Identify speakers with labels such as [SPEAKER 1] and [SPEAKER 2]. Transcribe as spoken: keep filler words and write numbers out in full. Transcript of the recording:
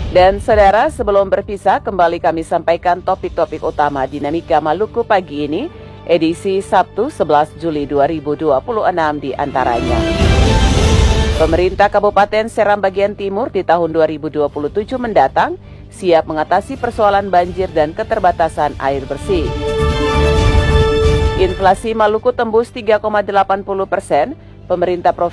[SPEAKER 1] Dan saudara, sebelum berpisah, kembali kami sampaikan topik-topik utama dinamika Maluku pagi ini, edisi Sabtu sebelas Juli dua ribu dua puluh enam di antaranya. Pemerintah Kabupaten Seram bagian Timur di tahun dua ribu dua puluh tujuh mendatang siap mengatasi persoalan banjir dan keterbatasan air bersih. Inflasi Maluku tembus tiga koma delapan puluh persen, pemerintah Provinsi